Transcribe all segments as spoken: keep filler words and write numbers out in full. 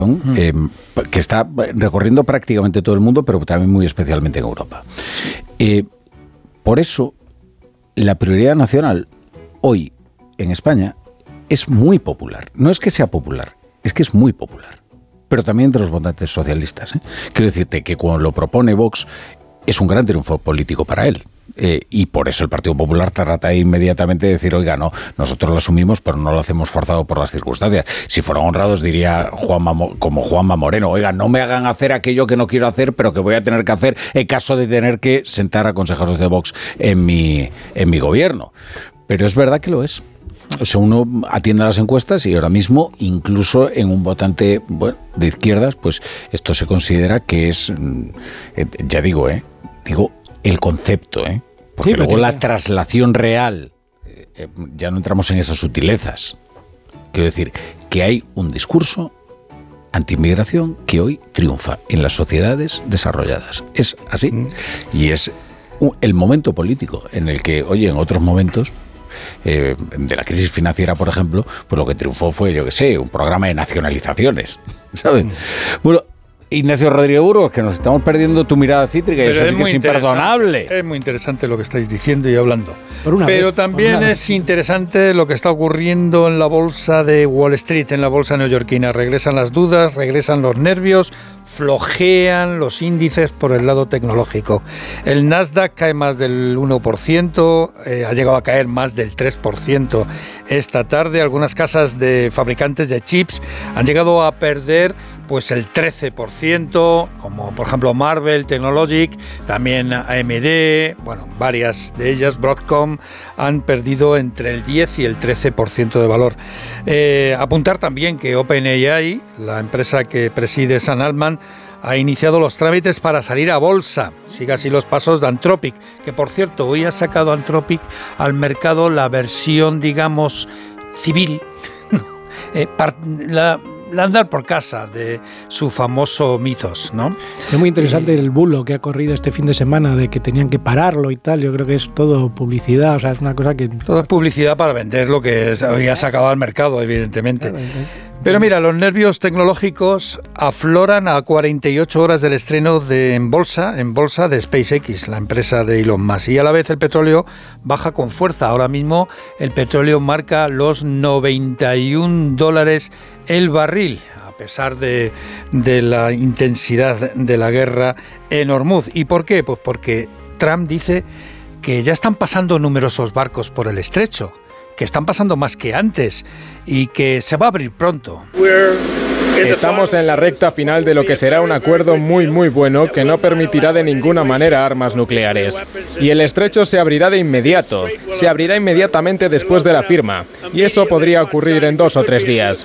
Eh, que está recorriendo prácticamente todo el mundo, pero también muy especialmente en Europa. Eh, por eso, la prioridad nacional hoy en España es muy popular. No es que sea popular, es que es muy popular. Pero también entre los votantes socialistas. ¿eh? Quiero decirte que cuando lo propone Vox es un gran triunfo político para él. Eh, y por eso el Partido Popular trata inmediatamente de decir, oiga, no, nosotros lo asumimos, pero no lo hacemos forzado por las circunstancias. Si fueran honrados, diría Juanma, como Juanma Moreno, oiga, no me hagan hacer aquello que no quiero hacer, pero que voy a tener que hacer en caso de tener que sentar a consejeros de Vox en mi, en mi gobierno. Pero es verdad que lo es. O sea, uno atiende a las encuestas y ahora mismo, incluso en un votante bueno, de izquierdas, pues esto se considera que es, ya digo, eh, digo, el concepto, ¿eh? Porque sí, luego la traslación real, eh, ya no entramos en esas sutilezas. Quiero decir, que hay un discurso anti-inmigración que hoy triunfa en las sociedades desarrolladas. Es así. Mm. Y es un, el momento político en el que, oye, en otros momentos, eh, de la crisis financiera, por ejemplo, pues lo que triunfó fue, yo qué sé, un programa de nacionalizaciones, ¿sabes? Mm. Bueno, Ignacio Rodríguez Burgos, que nos estamos perdiendo tu mirada cítrica y Pero eso sí que es imperdonable. Es muy interesante lo que estáis diciendo y hablando. Pero vez, también es interesante lo que está ocurriendo en la bolsa de Wall Street, en la bolsa neoyorquina. Regresan las dudas, regresan los nervios, flojean los índices por el lado tecnológico. El Nasdaq cae más del uno por ciento, eh, ha llegado a caer más del tres por ciento esta tarde. Algunas casas de fabricantes de chips han llegado a perder pues el trece por ciento, como por ejemplo Marvell Technologic, también A M D, bueno, varias de ellas, Broadcom, han perdido entre el diez y el trece por ciento de valor. Eh, apuntar también que OpenAI, la empresa que preside Sam Altman, ha iniciado los trámites para salir a bolsa. Sigue así los pasos de Anthropic, que por cierto, hoy ha sacado Anthropic al mercado la versión, digamos, civil, eh, par, la... la andar por casa de su famoso Mythos, ¿no? Es muy interesante y... el bulo que ha corrido este fin de semana de que tenían que pararlo y tal. Yo creo que es todo publicidad, o sea, es una cosa que... Todo es publicidad para vender lo que había sacado al mercado, evidentemente. Pero mira, los nervios tecnológicos afloran a cuarenta y ocho horas del estreno de en bolsa, en bolsa de SpaceX, la empresa de Elon Musk. Y a la vez el petróleo baja con fuerza. Ahora mismo el petróleo marca los noventa y un dólares el barril, a pesar de, de la intensidad de la guerra en Hormuz. ¿Y por qué? Pues porque Trump dice que ya están pasando numerosos barcos por el estrecho, que están pasando más que antes y que se va a abrir pronto. Estamos en la recta final de lo que será un acuerdo muy muy bueno que no permitirá de ninguna manera armas nucleares. Y el estrecho se abrirá de inmediato, se abrirá inmediatamente después de la firma, y eso podría ocurrir en dos o tres días.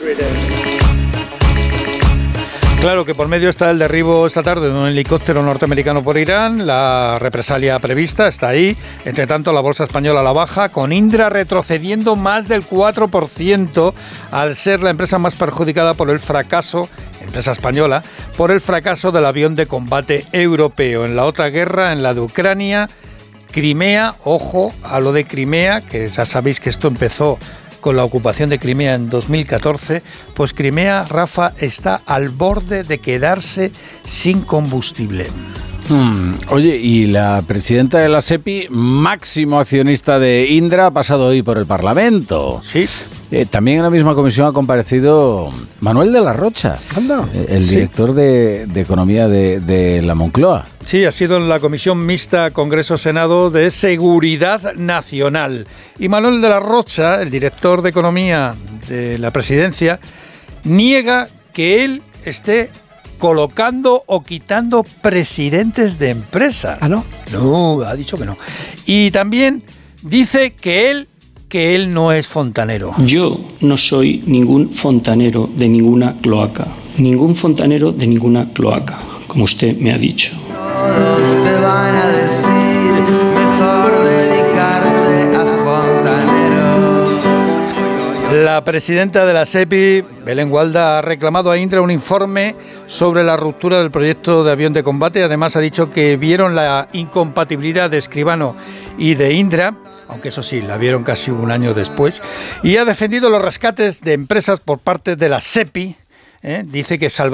Claro que por medio está el derribo esta tarde de un helicóptero norteamericano por Irán, la represalia prevista está ahí. Entre tanto, la bolsa española a la baja, con Indra retrocediendo más del cuatro por ciento al ser la empresa más perjudicada por el fracaso, empresa española, por el fracaso del avión de combate europeo. En la otra guerra, en la de Ucrania, Crimea, ojo a lo de Crimea, que ya sabéis que esto empezó con la ocupación de Crimea en dos mil catorce, pues Crimea, Rafa, está al borde de quedarse sin combustible. Hmm. Oye, y la presidenta de la SEPI, máximo accionista de Indra, ha pasado hoy por el Parlamento. Sí. Eh, también en la misma comisión ha comparecido Manuel de la Rocha, Anda. el sí. director de, de Economía de, de la Moncloa. Sí, ha sido en la Comisión Mixta Congreso-Senado de Seguridad Nacional. Y Manuel de la Rocha, el director de Economía de la Presidencia, niega que él esté colocando o quitando presidentes de empresa. ¿Ah, no? No, ha dicho que no. Y también dice que él que él no es fontanero. Yo no soy ningún fontanero de ninguna cloaca. Ningún fontanero de ninguna cloaca, como usted me ha dicho. Todos te van a decir, mejor dedicarse a fontanero. La presidenta de la SEPI, Belén Gualda, ha reclamado a Indra un informe sobre la ruptura del proyecto de avión de combate. Además, ha dicho que vieron la incompatibilidad de Escribano y de Indra, aunque eso sí, la vieron casi un año después, y ha defendido los rescates de empresas por parte de la SEPI. ¿eh? Dice que salvar